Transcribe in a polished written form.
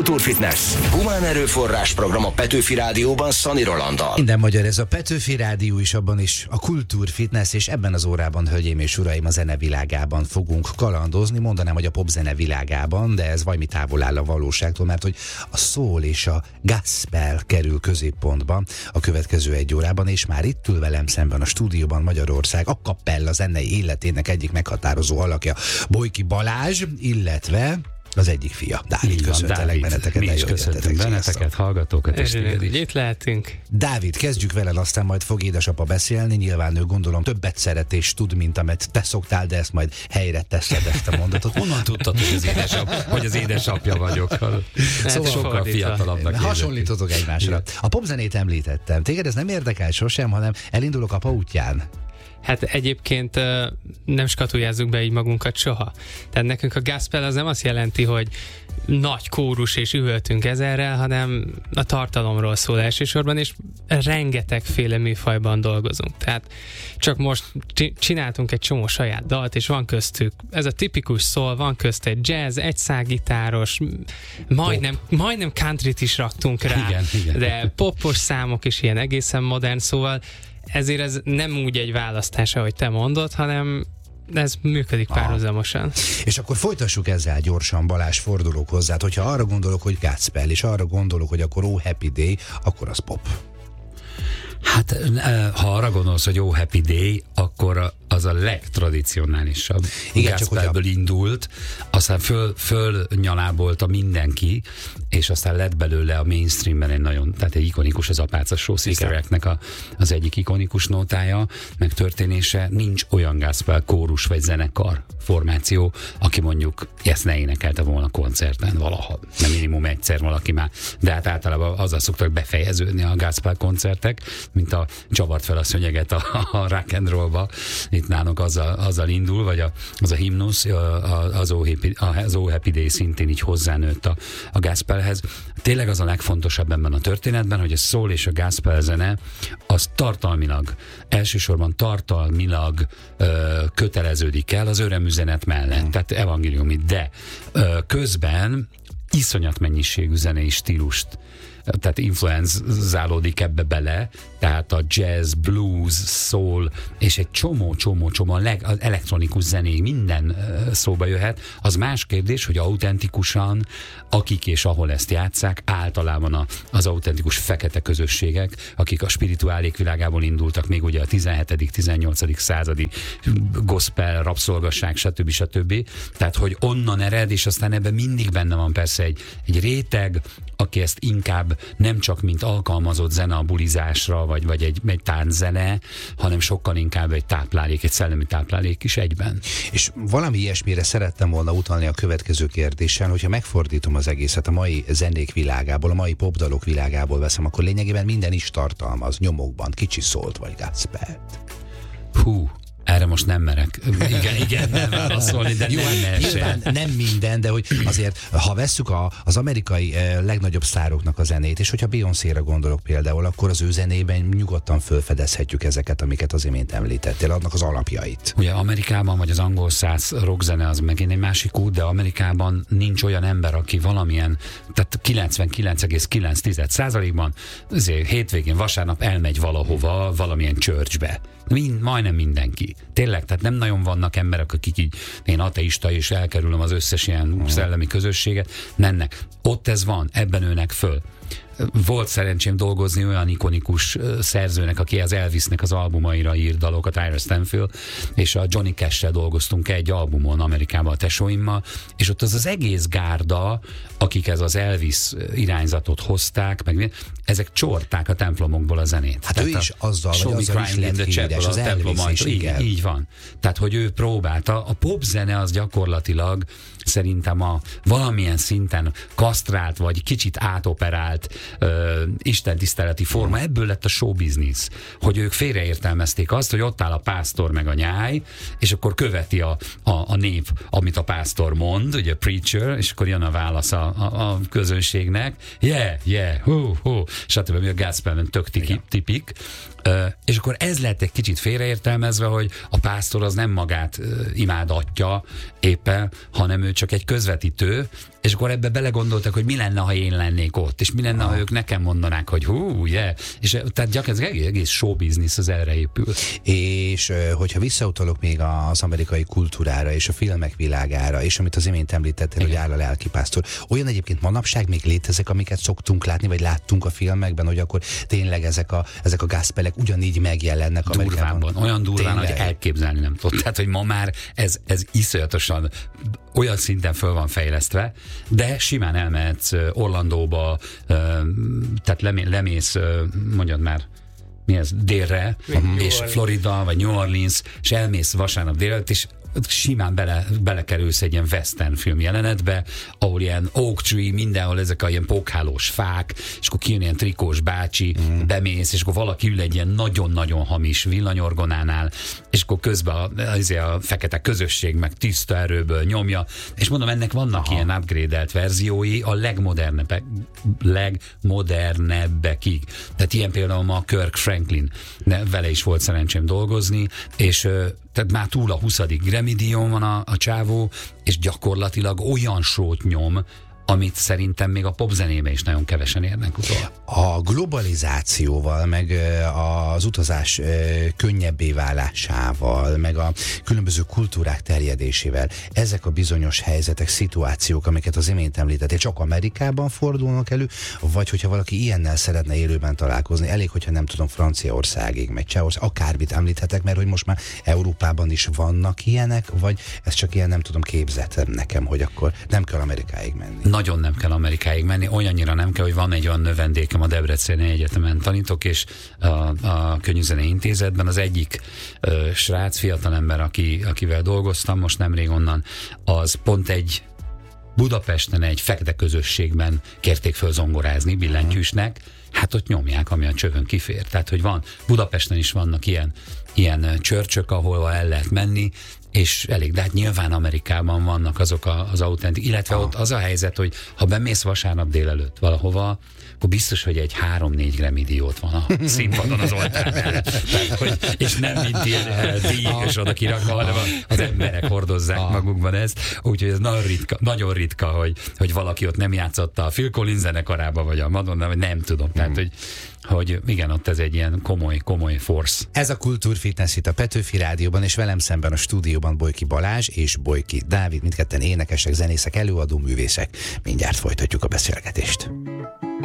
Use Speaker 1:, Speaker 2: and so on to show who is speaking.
Speaker 1: Kultúrfitness. Humán erőforrás program a Petőfi Rádióban Szani Rolanddal.
Speaker 2: Minden magyar, ez a Petőfi Rádió is, abban is a Kultúrfitness, és ebben az órában, hölgyeim és uraim, a zenevilágában fogunk kalandozni. Mondanám, hogy a popzene világában, de ez valami távol áll a valóságtól, mert hogy a soul és a gospel kerül középpontba a következő egy órában, és már itt ül velem szemben a stúdióban Magyarország a kapella zenei életének egyik meghatározó alakja, Bojki Balázs, illetve az egyik fia. Dávid, köszöntelek benneteket.
Speaker 3: Mi is köszöntünk benneteket, hallgatókat és téged is.
Speaker 4: Itt lehetünk.
Speaker 2: Dávid, kezdjük veled, aztán majd fog édesapa beszélni. Nyilván ő, gondolom, többet szeret és tud, mint amit te szoktál, de ezt majd helyre teszed, ezt a mondatot.
Speaker 3: Honnan tudtad, hogy az édesapja vagyok? Szóval sokkal fiatalabbnak.
Speaker 2: Hasonlítotok egymásra. A popzenét említettem. Téged ez nem érdekel sosem, hanem elindulok apa útján.
Speaker 4: Hát egyébként nem skatujázzuk be így magunkat soha. Tehát nekünk a gospel az nem azt jelenti, hogy nagy kórus és üvöltünk ezerrel, hanem a tartalomról szól elsősorban, és rengetegféle műfajban dolgozunk. Tehát csak most csináltunk egy csomó saját dalt, és van köztük, ez a tipikus soul, van közt egy jazz, egy szágitáros, majdnem countryt is raktunk rá, igen. De popos számok is ilyen egészen modern, szóval ezért ez nem úgy egy választás, ahogy te mondod, hanem ez működik párhuzamosan.
Speaker 2: És akkor folytassuk ezzel gyorsan, Balázs, fordulok hozzád, hogyha arra gondolok, hogy gospel, és arra gondolok, hogy akkor Oh Happy Day, akkor az pop.
Speaker 3: Hát, ha arra gondolsz, hogy Oh Happy Day, akkor az a legtradicionálisabb. Igen, gospelből indult, aztán fölnyalábolta mindenki, és aztán lett belőle a mainstreamben egy ikonikus, az Apáca Show Sister Act-nek az egyik ikonikus nótája, meg történése. Nincs olyan gospel kórus vagy zenekar formáció, aki mondjuk ezt ne énekelte volna koncerten valaha. Nem minimum egyszer valaki már, de hát általában azzal szoktak befejeződni a gospel koncertek, mint a csavart fel a szönyeget a rock and rollba. Itt nálunk azzal indul, vagy az a himnusz, az Oh Happy Day szintén így hozzánőtt a gospelhez. Tényleg az a legfontosabb ebben a történetben, hogy a soul és a gospel zene az elsősorban tartalmilag köteleződik el az örömüzenet mellett, tehát evangéliumi, de közben iszonyat mennyiségű zenei stílust, tehát influenzálódik ebbe bele, tehát a jazz, blues, soul, és egy csomó az elektronikus zenéig minden szóba jöhet. Az más kérdés, hogy autentikusan, akik és ahol ezt játsszák, általában az autentikus fekete közösségek, akik a spirituálék világából indultak, még ugye a 17.-18. századi gospel, rabszolgasság, stb. Tehát, hogy onnan ered, és aztán ebben mindig benne van persze egy réteg, aki ezt inkább nem csak mint alkalmazott zene a bulizásra, vagy egy tánczene, hanem sokkal inkább egy szellemi táplálék is egyben.
Speaker 2: És valami ilyesmire szerettem volna utalni a következő kérdéssel, hogyha megfordítom az egészet a mai zenék világából, a mai popdalok világából veszem, akkor lényegében minden is tartalmaz nyomokban kicsi szólt vagy gospelt.
Speaker 3: Hú, erre most nem merek. Igen, nem válaszolni, de jó,
Speaker 2: nem minden, de hogy azért, ha vesszük az amerikai legnagyobb sztároknak a zenét, és hogyha Beyoncé-ra gondolok például, akkor az ő zenében nyugodtan felfedezhetjük ezeket, amiket az imént említettél, adnak az alapjait.
Speaker 3: Ugye Amerikában, vagy az angol száz rockzene az megint egy másik út, de Amerikában nincs olyan ember, aki valamilyen, tehát 99,9%-ban hétvégén, vasárnap elmegy valahova, valamilyen churchbe. Majdnem mindenki. Tényleg, tehát nem nagyon vannak emberek, akik így, én ateista és elkerülöm az összes ilyen szellemi közösséget. Mennek. Ott ez van, ebben nőnek föl. Volt szerencsém dolgozni olyan ikonikus szerzőnek, aki az Elvisnek az albumaira ír dalokat, Ira Stanfield, és a Johnny Cash-sel dolgoztunk egy albumon Amerikában a tesóimmal, és ott az egész gárda, akik ez az Elvis irányzatot hozták, meg ezek csorták a templomokból a zenét.
Speaker 2: Hát ő is azzal is lett híres, az Elvis is, igen.
Speaker 3: Így van. Tehát, hogy ő próbálta. A popzene az gyakorlatilag szerintem valamilyen szinten kasztrált, vagy kicsit átoperált istentiszteleti forma. Ebből lett a show business, hogy ők félreértelmezték azt, hogy ott áll a pásztor meg a nyáj, és akkor követi a nép, amit a pásztor mond, ugye preacher, és akkor jön a válasz a közönségnek, yeah, hu, stb. A gospelben tök tipik. És akkor ez lett egy kicsit félreértelmezve, hogy a pásztor az nem magát imádatja éppen, hanem ő csak egy közvetítő, és akkor ebbe belegondoltak, hogy mi lenne, ha én lennék ott, és mi lenne, ha ők nekem mondanák, hogy és tehát gyakorlatilag egész show business az erre épül.
Speaker 2: És hogyha visszautalok még az amerikai kultúrára és a filmek világára, és amit az imént említettél, hogy áll a lelkipásztor, olyan egyébként manapság még léteznek, amiket szoktunk látni, vagy láttunk a filmekben, hogy akkor tényleg ezek a gospelek ugyanígy megjelennek Amerikában.
Speaker 3: Olyan durván, hogy elképzelni nem tudom. Tehát, hogy ma már ez iszonyatosan olyan szinten föl van fejlesztve, de simán elmehetsz Orlandóba, tehát lemész, mondjad már, mi ez, délre, és Florida, vagy New Orleans, és elmész vasárnap délelőtt, és simán belekerülsz egy ilyen western film jelenetbe, ahol ilyen oak tree, mindenhol ezek a ilyen pókhálós fák, és akkor kijön ilyen trikós bácsi, bemész, és akkor valaki ül egy ilyen nagyon-nagyon hamis villanyorgonánál, és akkor közben a fekete közösség meg tiszta erőből nyomja, és mondom, ennek vannak ilyen upgrade-elt verziói a legmodernebbekig. Tehát ilyen például ma Kirk Franklin, vele is volt szerencsém dolgozni, és tehát már túl a 20. Grammy-díjon van a csávó, és gyakorlatilag olyan sót nyom, amit szerintem még a popzenébe is nagyon kevesen érnek utol.
Speaker 2: A globalizációval, meg az utazás könnyebbé válásával, meg a különböző kultúrák terjedésével, ezek a bizonyos helyzetek, szituációk, amiket az imént említettél, csak Amerikában fordulnak elő, vagy hogyha valaki ilyennel szeretne élőben találkozni, elég, hogyha nem tudom, Franciaországig, meg Csehország, akármit említhetek, mert hogy most már Európában is vannak ilyenek, vagy ez csak ilyen, nem tudom, képzett nekem, hogy akkor nem kell Amerikáig menni.
Speaker 3: Nagyon nem kell Amerikáig menni, olyannyira nem kell, hogy van egy olyan növendékem, a Debreceni Egyetemen tanítok, és a Könnyűzenei Intézetben az egyik srác, fiatalember, akivel dolgoztam, most nemrég onnan, az pont egy Budapesten egy fekete közösségben kérték föl zongorázni billentyűsnek, hát ott nyomják, ami a csövön kifér. Tehát, hogy van, Budapesten is vannak ilyen csörcsök, ahol el lehet menni, és elég, de hát nyilván Amerikában vannak azok az autentik, illetve ott az a helyzet, hogy ha bemész vasárnap délelőtt valahova, akkor biztos, hogy egy 3-4 Grammy-díj van a színpadon az oltárnál. És nem mint ilyen díjos oda kirakva, hanem az emberek hordozzák magukban ezt, úgyhogy ez nagyon ritka, hogy valaki ott nem játszotta a Phil Collins zenekarába, vagy a Madonna, vagy nem tudom. Tehát, hogy igen, ott ez egy ilyen komoly force.
Speaker 2: Ez a Kultúrfitness itt a Petőfi Rádióban, és velem szemben a stúdióban Bolyki Balázs és Bolyki Dávid, mindketten énekesek, zenészek, előadó művészek. Mindjárt folytatjuk a beszélgetést.